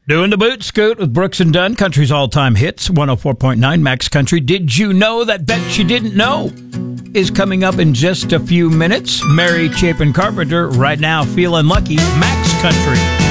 Doing the boot scoot with Brooks and Dunn, country's all-time hits, 104.9 Max Country. Did you know that Bet You Didn't Know is coming up in just a few minutes? Mary Chapin Carpenter, right now feeling lucky, Max Country.